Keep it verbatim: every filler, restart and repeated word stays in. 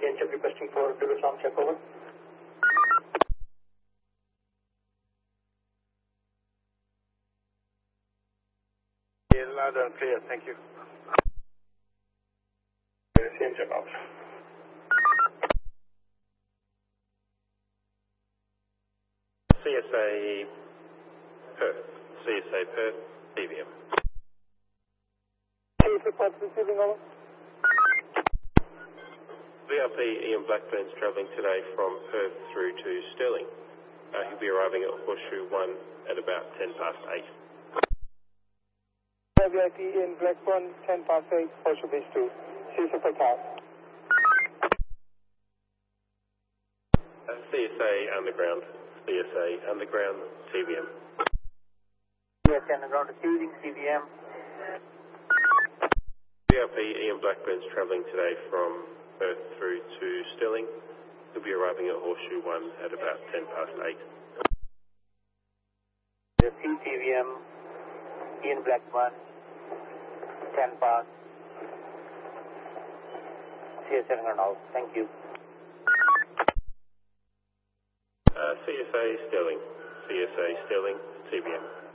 N check requesting for British Arm check over. Yeah, loud and clear, thank you. C N check out. C S A Perth, C S A Perth, T V M. C S A Perth receiving over. V I P Ian Blackburn's travelling today from Perth through to Stirling. Uh, he'll be arriving at Horseshoe one at about ten past eight. V I P in Blackburn, ten past eight, Horseshoe Base two. C S A Perth House. Uh, C S A Underground, C S A Underground, T V M. C S A Underground receiving, T V M. V I P Ian Blackburn's travelling today from Perth through to Stirling. He'll be arriving at Horseshoe one at about ten past eight. The C T V M, Ian Blackburn, ten past. C S A Underground, thank you. Uh, C S A Stirling, C S A Stirling, T V M.